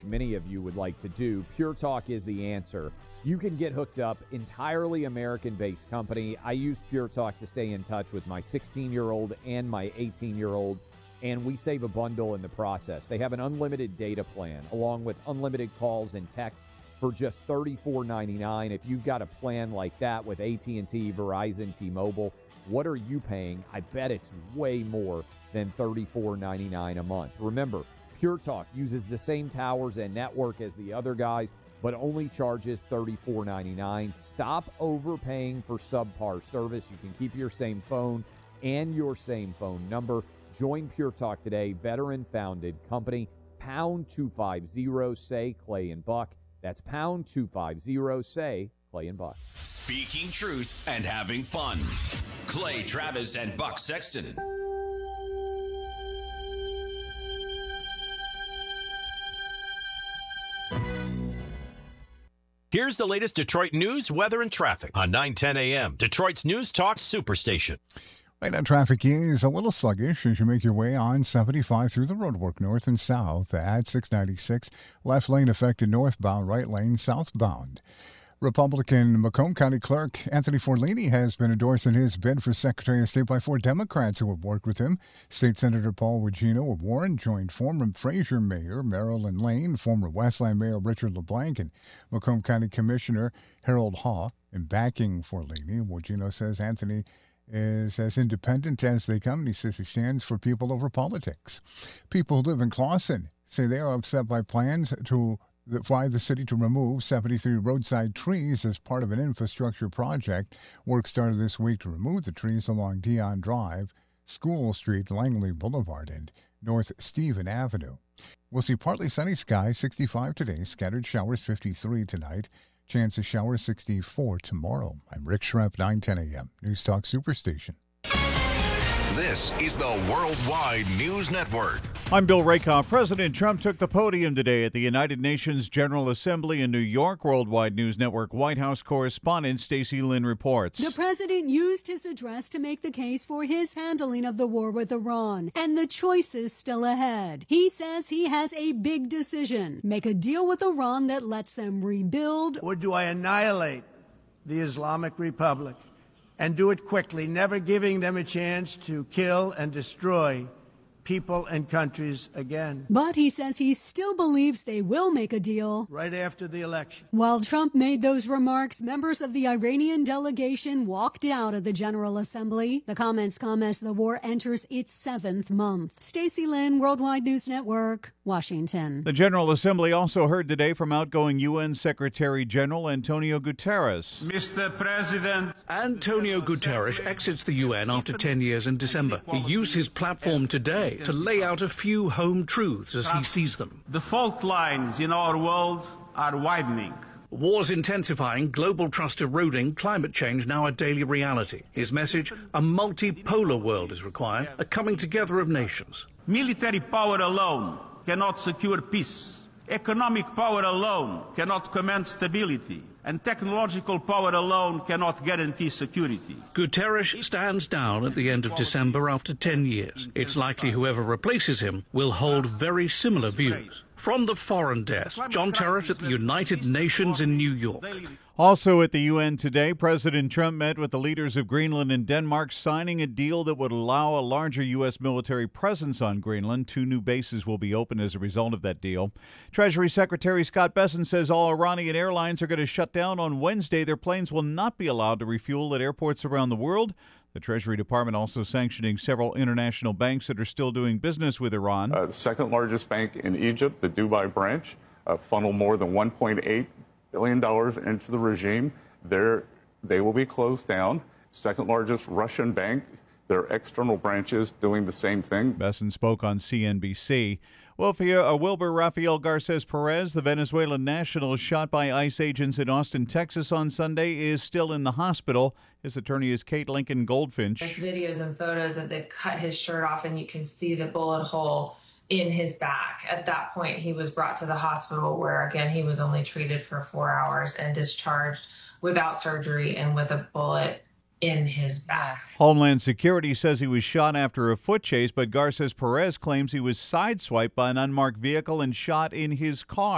many of you would like to do, Pure Talk is the answer. You can get hooked up, entirely American-based company. I use Pure Talk to stay in touch with my 16-year-old and my 18-year-old, and we save a bundle in the process. They have an unlimited data plan along with unlimited calls and texts for just $34.99. If you've got a plan like that with AT&T, Verizon, T-Mobile, what are you paying? I bet it's way more than $34.99 a month. Remember, Pure Talk uses the same towers and network as the other guys, but only charges $34.99. Stop overpaying for subpar service. You can keep your same phone and your same phone number. Join Pure Talk today, veteran-founded company, pound 250, say Clay and Buck. That's pound 250, say Clay and Buck. Speaking truth and having fun. Clay Travis and Buck Sexton. Here's the latest Detroit news, weather, and traffic on 9:10 a.m. Detroit's News Talk Superstation. Right now, traffic is a little sluggish as you make your way on 75 through the roadwork north and south at 696. Left lane affected northbound, right lane southbound. Republican Macomb County Clerk Anthony Forlini has been endorsing his bid for Secretary of State by 4 Democrats who have worked with him. State Senator Paul Regino of Warren joined former Fraser Mayor Marilyn Lane, former Westland Mayor Richard LeBlanc, and Macomb County Commissioner Harold Haw in backing Forlini. Regino says Anthony is as independent as they come, and he says he stands for people over politics. People who live in Clawson say they are upset by plans by the city to remove 73 roadside trees as part of an infrastructure project. Work started this week to remove the trees along Dion Drive, School Street, Langley Boulevard, and North Stephen Avenue. We'll see partly sunny skies, 65 today, scattered showers, 53 tonight. Chance of showers, 64 tomorrow. I'm Rick Schrepp, 9:10 a.m. News Talk Superstation. This is the Worldwide News Network. I'm Bill Rakoff. President Trump took the podium today at the United Nations General Assembly in New York. Worldwide News Network White House correspondent Stacey Lynn reports. The president used his address to make the case for his handling of the war with Iran and the choices still ahead. He says he has a big decision. Make a deal with Iran that lets them rebuild. Or do I annihilate the Islamic Republic and do it quickly, never giving them a chance to kill and destroy people and countries again? But he says he still believes they will make a deal right after the election. While Trump made those remarks, members of the Iranian delegation walked out of the General Assembly. The comments come as the war enters its 7th month. Stacey Lynn, Worldwide News Network, Washington. The General Assembly also heard today from outgoing UN Secretary General Antonio Guterres. Mr. President, Antonio Guterres exits the UN after 10 years in December. He used his platform today to lay out a few home truths as he sees them. The fault lines in our world are widening. Wars intensifying, global trust eroding, climate change now a daily reality. His message, a multipolar world is required, a coming together of nations. Military power alone cannot secure peace. Economic power alone cannot command stability. And technological power alone cannot guarantee security. Guterres stands down at the end of December after 10 years. It's likely whoever replaces him will hold very similar views. From the foreign desk, John Terrett at the United Nations in New York. Also at the UN today, President Trump met with the leaders of Greenland and Denmark, signing a deal that would allow a larger U.S. military presence on Greenland. 2 new bases will be opened as a result of that deal. Treasury Secretary Scott Bessent says all Iranian airlines are going to shut down on Wednesday. Their planes will not be allowed to refuel at airports around the world. The Treasury Department also sanctioning several international banks that are still doing business with Iran. The second largest bank in Egypt, the Dubai branch, funneled more than $1.8 billion into the regime. They will be closed down. Second largest Russian bank, their external branches doing the same thing. Bessent spoke on CNBC. Wilber Rafael Garces Perez, the Venezuelan national shot by ICE agents in Austin, Texas on Sunday, is still in the hospital. His attorney is Kate Lincoln Goldfinch. There's videos and photos that they've cut his shirt off, and you can see the bullet hole in his back. At that point, he was brought to the hospital where, again, he was only treated for 4 hours and discharged without surgery and with a bullet in his back. Homeland Security says he was shot after a foot chase, but Garces Perez claims he was sideswiped by an unmarked vehicle and shot in his car.